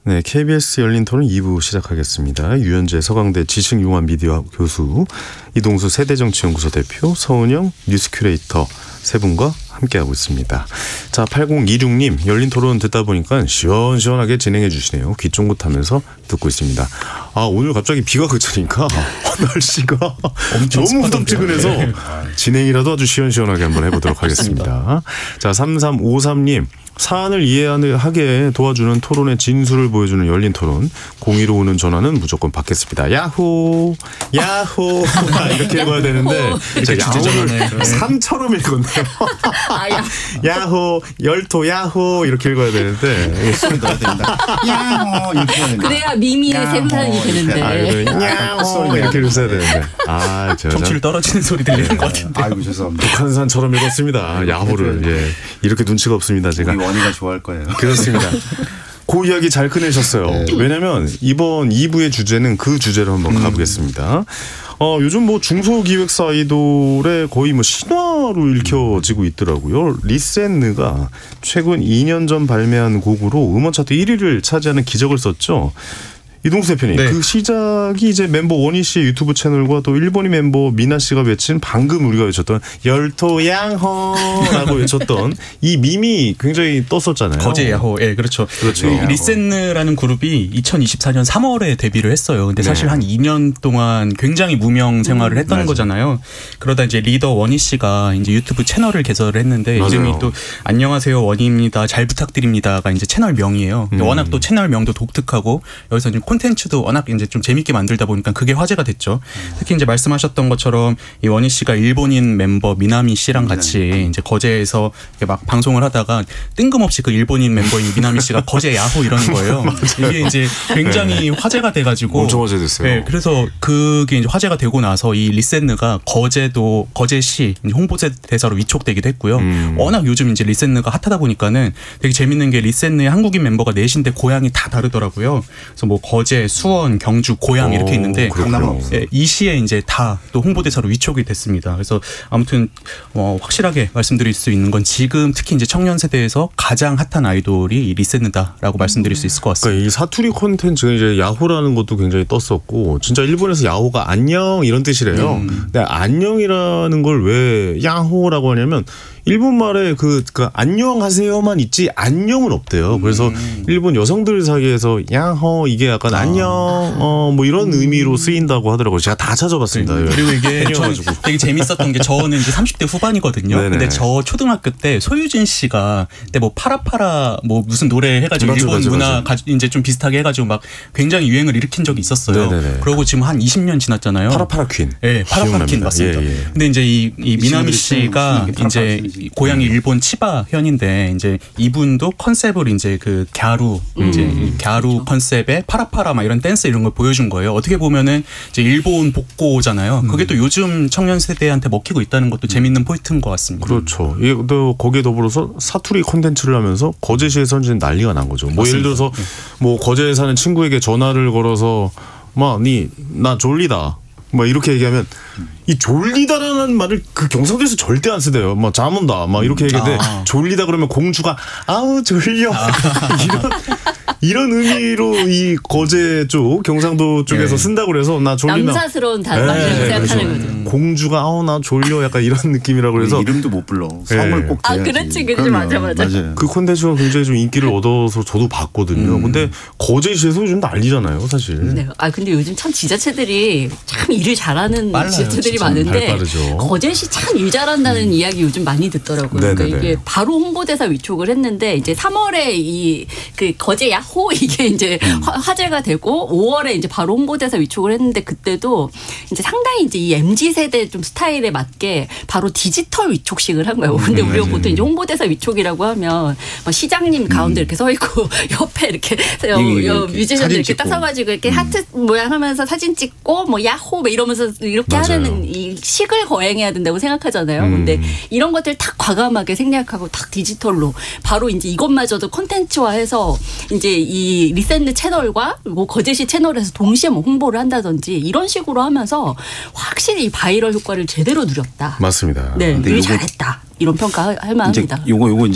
네, KBS 열린 토론 2부 시작하겠습니다. 유현재 서강대 지식융합 미디어 교수, 이동수 세대정치연구소 대표, 서은영 뉴스 큐레이터 세 분과 함께하고 있습니다. 자, 8026님 열린 토론 듣다 보니까 시원시원하게 진행해 주시네요. 귀 쫑긋하면서 듣고 있습니다. 아, 오늘 갑자기 비가 그치니까 날씨가 너무 후덥지근해서 진행이라도 아주 시원시원하게 한번 해보도록 하겠습니다. 자, 3353님 사안을 이해하게 도와주는 토론의 진술을 보여주는 열린 토론. 02로 오는 전화는 무조건 받겠습니다. 야호 야호 이렇게 읽어야 되는데 제가 야호를 산처럼 읽었네요. 야호 열토 야호 이렇게 읽어야 되는데 소리 넣어야 된다. 야호 이렇게 해야 된다. 그래야 미미의 생산이 되는데. 야호 이렇게 읽어야 되는데. 아, 정치를 떨어지는 소리 들리는 것 같은데. 아이고 죄송합니다. 북한산처럼 읽었습니다. 야호를. 예, 이렇게 눈치가 없습니다. 제가. 우리 원희가 좋아할 거예요. 그렇습니다. 그 이야기 잘 꺼내셨어요. 네. 왜냐하면 이번 2부의 주제는 그 주제로 한번 가보겠습니다. 요즘 뭐 중소기획사 아이돌의 거의 뭐 신화로 읽혀지고 있더라고요. 리센느가 최근 2년 전 발매한 곡으로 음원 차트 1위를 차지하는 기적을 썼죠. 이동수 대표님, 네. 그 시작이 이제 멤버 원희 씨의 유튜브 채널과 또 일본인 멤버 미나 씨가 외친 방금 우리가 외쳤던 열토양호라고 외쳤던 이 밈이 굉장히 떴었잖아요. 거제야호, 예, 그렇죠. 그렇죠. 리센느라는 그룹이 2024년 3월에 데뷔를 했어요. 근데 사실 한 2년 동안 굉장히 무명 생활을 했던 거잖아요. 그러다 이제 리더 원희 씨가 이제 유튜브 채널을 개설을 했는데 이름이 또 안녕하세요 원희입니다. 잘 부탁드립니다가 이제 채널 명이에요. 워낙 또 채널 명도 독특하고 여기서 이제 콘텐츠도 워낙 이제 좀 재밌게 만들다 보니까 그게 화제가 됐죠. 특히 이제 말씀하셨던 것처럼 이 원희 씨가 일본인 멤버 미나미 씨랑 같이 이제 거제에서 막 방송을 하다가 뜬금없이 그 일본인 member인 미나미 씨가 거제 야호 이러는 거예요. 이게 이제 굉장히 화제가 돼가지고 엄청 화제됐어요. 네, 그래서 그게 이제 화제가 되고 나서 이 리센느가 거제시 홍보대 대사로 위촉되기도 했고요. 워낙 요즘 이제 리센느가 핫하다 보니까는 되게 재밌는 게 리센느의 한국인 멤버가 넷인데 고향이 다 다르더라고요. 그래서 뭐 거제, 수원, 경주, 고양 이렇게 있는데 예, 이 시에 이제 다 또 홍보대사로 위촉이 됐습니다. 그래서 아무튼 확실하게 말씀드릴 수 있는 건 지금 특히 이제 청년 세대에서 가장 핫한 아이돌이 이 리센느다라고 말씀드릴 수 있을 것 같습니다. 그러니까 이 사투리 콘텐츠 이제 야호라는 것도 굉장히 떴었고 진짜 일본에서 야호가 안녕 이런 뜻이래요. 근데 안녕이라는 걸 왜 야호라고 하냐면 일본 말에 그 안녕하세요만 있지 안녕은 없대요. 그래서 일본 여성들 사이에서 야호 이게 약간 안녕 뭐 이런 의미로 쓰인다고 하더라고요. 제가 다 찾아봤습니다. 그리고 이게 되게 재밌었던 게 저는 이제 30대 후반이거든요. 네네. 근데 저 초등학교 때 소유진 씨가 그때 뭐 파라파라 뭐 무슨 노래 해가지고 일본 문화 이제 좀 비슷하게 해가지고 막 굉장히 유행을 일으킨 적이 있었어요. 네네네. 그러고 지금 한 20년 지났잖아요. 파라파라 퀸. 네, 파라파라 퀸 맞습니다. 예. 근데 이제 이 미나미 씨가 이제 고향이 일본 치바현인데 이제 이분도 컨셉을 이제 그 갸루 이제 갸루 컨셉의 파라파라 막 이런 댄스 이런 걸 보여준 거예요. 어떻게 보면은 이제 일본 복고잖아요. 그게 또 요즘 청년 세대한테 먹히고 있다는 것도 재밌는 포인트인 것 같습니다. 그렇죠. 이게 또 거기에 더불어서 사투리 콘텐츠를 하면서 거제시에서 이제 난리가 난 거죠. 뭐 예를 들어서 뭐 거제에 사는 친구에게 전화를 걸어서 막 나 졸리다. 막 이렇게 얘기하면 이 졸리다라는 말을 그 경상도에서 절대 안 쓰대요. 막 잠 온다. 막 이렇게 얘기하는데 졸리다 그러면 공주가 아우 졸려. 이런 의미로 이 거제 쪽 경상도 쪽에서 쓴다고 그래서 나 졸리나. 남사스러운 단어라고 생각하는 거죠. 공주가 아우 나 졸려 약간 이런 느낌이라고 그래서 이름도 못 불러. 성을 꼭 대야지. 그렇지 맞아. 그 콘텐츠가 굉장히 좀 인기를 얻어서 저도 봤거든요. 근데 거제시에서 요즘 난리잖아요, 사실. 네. 근데 요즘 참 지자체들이 참 일을 잘하는 지자체들이 많은데 거제시 참 일 잘한다는 이야기 요즘 많이 듣더라고요. 그러니까 이게 바로 홍보대사 위촉을 했는데 이제 3월에 이 그 거제 야호 이게 이제 화제가 되고 5월에 이제 바로 홍보대사 위촉을 했는데 그때도 이제 상당히 이제 이 MZ 세대 좀 스타일에 맞게 바로 디지털 위촉식을 한 거예요. 근데 우리가 보통 이제 홍보대사 위촉이라고 하면 막 시장님 가운데 이렇게 서 있고 옆에 이렇게 뮤지션들 이렇게 딱 서가지고 이렇게 하트 모양 하면서 사진 찍고 뭐 야호 뭐 이러면서 이렇게 하는 이 식을 거행해야 된다고 생각하잖아요. 근데 이런 것들 딱 과감하게 생략하고 딱 디지털로 바로 이제 이것마저도 콘텐츠화해서 이제 이 리센느 채널과 뭐 거제시 채널에서 동시에 뭐 홍보를 한다든지 이런 식으로 하면서 확실히 이 바이럴 효과를 제대로 누렸다. 맞습니다. 네, 일 잘했다. 이런 평가할 만합니다. 요거 이제